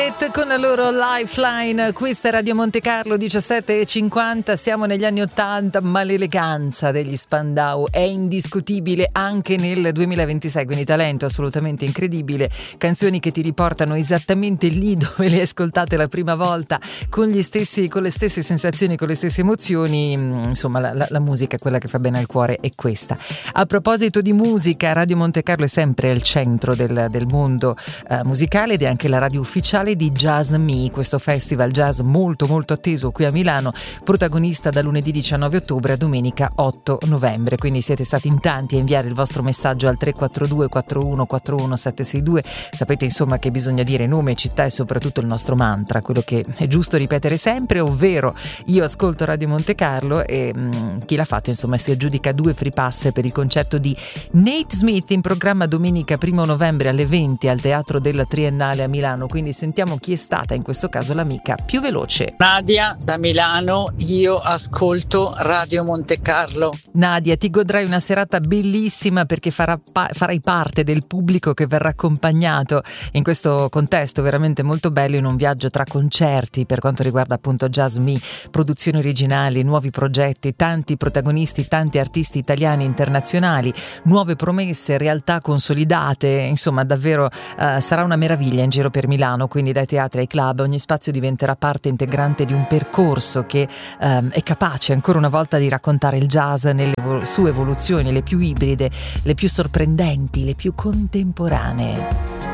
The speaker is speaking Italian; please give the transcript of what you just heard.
Con la loro Lifeline, questa è Radio Monte Carlo 17:50, siamo negli anni 80, ma l'eleganza degli Spandau è indiscutibile anche nel 2026, quindi talento assolutamente incredibile, canzoni che ti riportano esattamente lì dove le ascoltate la prima volta, con le stesse sensazioni, con le stesse emozioni, insomma la musica è quella che fa bene al cuore, è questa. A proposito di musica, Radio Monte Carlo è sempre al centro del mondo musicale ed è anche la radio ufficiale di Jazz Me, questo festival jazz molto molto atteso qui a Milano, protagonista da lunedì 19 ottobre a domenica 8 novembre, quindi siete stati in tanti a inviare il vostro messaggio al 342 41 41 762. Sapete insomma che bisogna dire nome, città e soprattutto il nostro mantra, quello che è giusto ripetere sempre, ovvero io ascolto Radio Monte Carlo, e chi l'ha fatto insomma si aggiudica 2 free pass per il concerto di Nate Smith in programma domenica 1 novembre alle 20 al Teatro della Triennale a Milano, quindi sentiamo chi è stata in questo caso l'amica più veloce. Nadia da Milano, io ascolto Radio Monte Carlo. Nadia, ti godrai una serata bellissima perché farai parte del pubblico che verrà accompagnato in questo contesto veramente molto bello in un viaggio tra concerti per quanto riguarda appunto Jazz Me, produzioni originali, nuovi progetti, tanti protagonisti, tanti artisti italiani e internazionali, nuove promesse, realtà consolidate, insomma davvero sarà una meraviglia in giro per Milano, quindi dai teatri ai club ogni spazio diventerà parte integrante di un percorso che è capace ancora una volta di raccontare il jazz nelle sue evoluzioni, le più ibride, le più sorprendenti, le più contemporanee.